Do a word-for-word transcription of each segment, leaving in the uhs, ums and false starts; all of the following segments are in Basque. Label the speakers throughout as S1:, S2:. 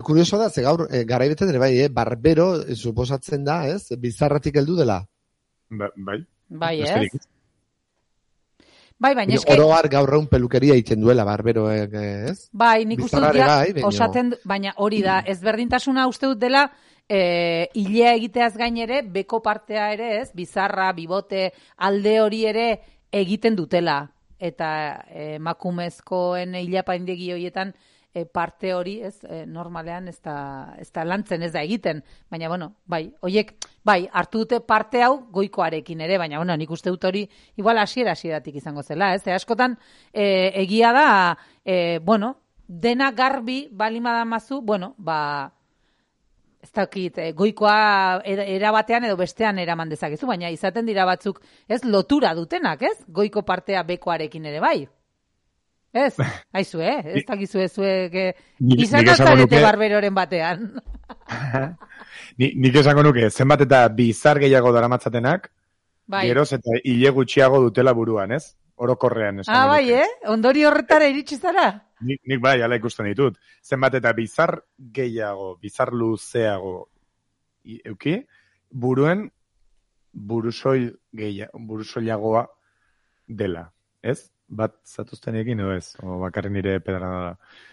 S1: kurioso da, ze gaur, e, garaibetan ere bai, eh, barbero, e, suposatzen da, ez? Bizarratik heldu dela.
S2: Ba, bai.
S3: Bai,
S2: Besterik.
S3: ez? Bai, baina eske...
S1: Oro har gaur egun pelukeria egiten duela barberoek, ez?
S3: Bai, nik uste dut
S1: Bizarrare
S3: ja,
S1: bai, baina-
S3: osaten, du- baina hori da, ezberdintasuna uste dut dela, e, hilea egiteaz gainere, beko partea ere ez, bizarra, bibote, alde hori ere egiten dutela. Eta e, emakumezkoen hilapaindegi horietan e, parte hori, ez, e, normalean ez da, ez da lantzen, ez da egiten. Baina, bueno, bai, hoiek, bai, hartu dute parte hau goikoarekin ere, baina, bueno, nik uste dut hori, igual hasiera hasieratik izango zela, ez? E, askotan, e, egia da, e, bueno, dena garbi balima damazu, bueno, ba, ez dakit, e, goikoa era, era batean edo bestean eraman dezakezu, baina izaten dira batzuk, ez, lotura dutenak, ez? Goiko partea bekoarekin ere bai. Ez, haizu, eh? Ez dakizu ez zuek, eh,
S2: Nik-
S3: izan
S2: nik esango
S3: zarete
S2: nuke-
S3: barberoren batean.
S2: Ni, nik esango nuke, zenbat eta bizar gehiago daramatzatenak,
S3: Bai.
S2: geroz eta hile gutxiago dutela buruan, ez? Orokorrean esango
S3: Ah, bai,
S2: nuke.
S3: eh? Ondori horretara iritsi zara?
S2: Nik, nik bai, ala ikusten ditut. Zenbat eta bizar gehiago, bizar luzeago i- euki, buruen burusoil gehiago, burusoilagoa dela, ez? Bat zatuzten egin edo ez? O bakarren nire pedrada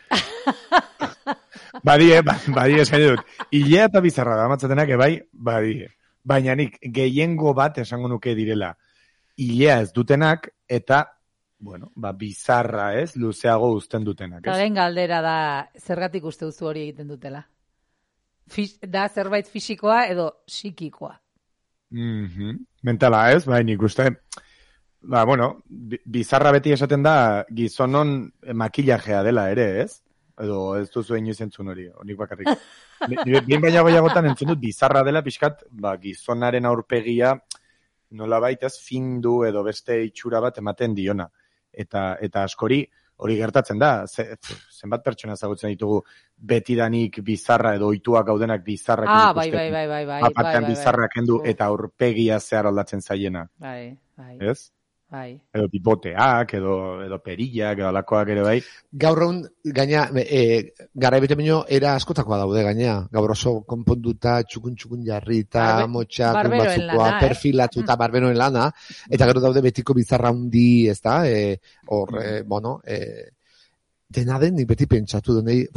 S2: da. Badie, ba- badie esan dut. Ilea eta bizarra da matzatenak ebai, badie. Baina nik gehiengo bat esango nuke direla. Ilea ez dutenak eta, bueno, ba, bizarra ez, luzeago uzten dutenak, ez?
S3: Garen galdera da, zergatik uste duzu hori egiten dutela? Fis, da zerbait fisikoa edo psikikoa?
S2: Mhm. Mentala ez, bai, nik uste, ba, bueno, bi- bizarra beti esaten da gizonon makillajea dela ere, ez? Edo ez duzu inoiz entzun hori, honik bakarrik. Ni- ni Bien baina goiagotan entzun dut bizarra dela pixkat, ba, gizonaren aurpegia nola baitaz findu edo beste itxura bat ematen diona. Eta, eta askori hori gertatzen da, ze, zenbat pertsona ezagutzen ditugu betidanik bizarra edo ohituak gaudenak bizarrak
S3: Ah, bai,
S2: ikusten.
S3: bai, bai, bai, bai,
S2: Batean
S3: bai, bai,
S2: bizarrak
S3: bai.
S2: kendu
S3: Uf.
S2: eta aurpegia zehar aldatzen zaiena,
S3: Bai, bai,
S2: ez?
S3: bai.
S2: Edo biboteak, edo, edo perillak, edo alakoak ere bai.
S1: Gaur egun, gaina, e, garaibete baino, era askotakoa daude, gaina. Gaur oso konponduta, txukun-txukun jarri, eta
S3: Barbe-
S1: motxak,
S3: barberoen
S1: batzukoa,
S3: lana, eh?
S1: perfilatuta, barberoen lana, eta gero daude betiko bizarra hundi, ez da, e, hor, e, bueno, e, dena den, nik beti pentsatu denei,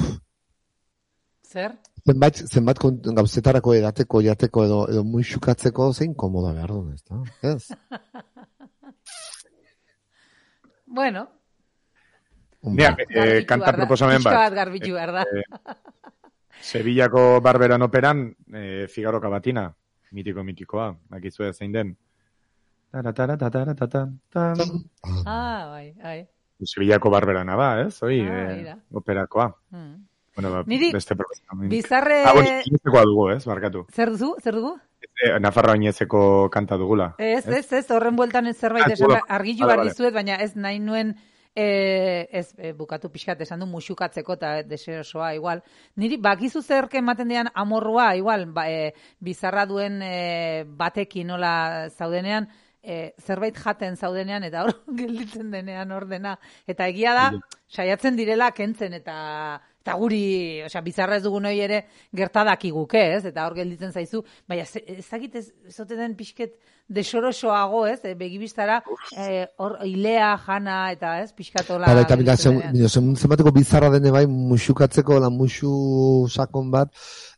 S3: Zer?
S1: zenbait, zenbat kont- gauzetarako edateko, jateko, edo, edo muixukatzeko, zein komoda behar duen, ez da? Ez?
S3: Bueno,
S2: Mira, eh,
S3: garbitu
S2: kanta
S3: behar da.
S2: proposamen
S3: Pixka
S2: bat.
S3: bat garbitu behar da.
S2: Sevillako barberan operan, eh, Figaro Kabatina, mitiko mitikoa, makizue zein den. Tara, tara, tara, tara, tara.
S3: Ah, bai, bai.
S2: Sevillako barberana ba, ez? Hoi,
S3: Ah,
S2: eh,
S3: mira.
S2: operakoa.
S3: Hmm.
S2: Bueno, ba,
S3: Niri
S2: beste proposamen.
S3: Bizarre...
S2: Ah, bueno, inezekoa dugu, ez? Barkatu.
S3: Zer duzu? Zer dugu?
S2: Eh, Nafarroa inezeko kanta dugula.
S3: Ez, ez, ez, horren bueltan ez zerbait
S2: Ah,
S3: esan,
S2: bueno,
S3: argilu
S2: vale,
S3: behar
S2: vale.
S3: dizuet, baina ez nahi nuen, eh, ez, eh, bukatu pixkat esan du musukatzeko eta deserosoa, igual. Niri, bakizu zerke ematen dian amorrua, igual, ba, eh, bizarra duen eh, batekin nola zaudenean, eh, zerbait jaten zaudenean, eta hor gelditzen denean ordena. Eta egia da, saiatzen direla kentzen, eta... Eta guri, osea, bizarra ez dugun hori ere gertadakiguke, ez? Eta hor gelditzen zaizu, baina ze- ezagit ez zote den pixket desorosoago, ez? E, begibistara eh, hor hilea, jana, eta ez? Pixkatola.
S1: Hala, eta mira,
S3: gelditzen
S1: zen-
S3: denean.
S1: mira, zen- zenbateko bizarra dene bai, muixukatzeko, la muixu sakon bat,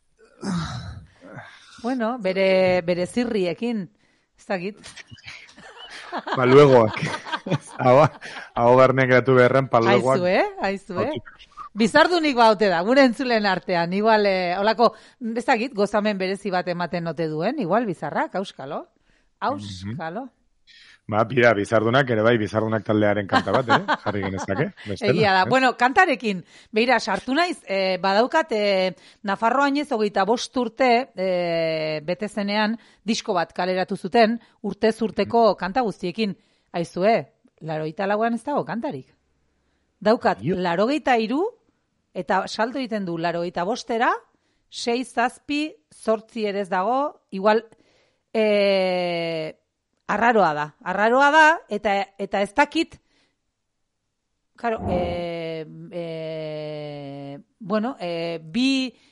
S3: Bueno, bere, bere zirriekin, ezagit.
S2: Paluegoak. Hau, hau barnek gatu beharren paluegoak.
S3: Aizu, eh? Aizu, eh? Bizardunik baute da, gure entzulen artean, igual, eh, holako, ezagit, gozamen berezi bat ematen ote duen, igual, bizarrak, auskalo. Auskalo.
S2: Ba, bira, bizardunak, ere bai, bizardunak taldearen kanta bat, eh? Jarri genezake. bestela,
S3: Egia da.
S2: eh?
S3: Bueno, kantarekin, beira, sartu naiz, eh, badaukat, eh, Nafarroa Añez hogeita bost urte, eh, bete zenean, disko bat kaleratu zuten, urtez urteko kanta guztiekin. Aizue, larogeita lauan ez dago kantarik. Daukat,
S2: Aio.
S3: larogeita hiru eta salto egiten du larogeita bostera, sei zazpi, zortzi ere ez dago, igual, eh, arraroa da. Arraroa da, eta, eta ez dakit, claro, eh, eh, bueno, eh, bi,